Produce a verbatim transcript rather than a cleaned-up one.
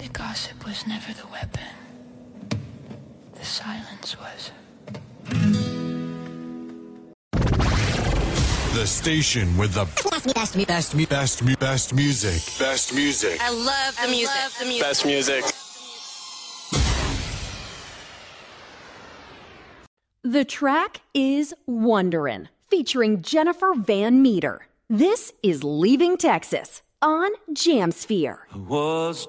The gossip was never the weapon. The silence was. The station with the best, best, best, best, best music. Best music. I love the I music. Love the music. Best music. The track is Wonderin', featuring Jennifer Van Meter. This is Leaving Texas on Jamsphere. Was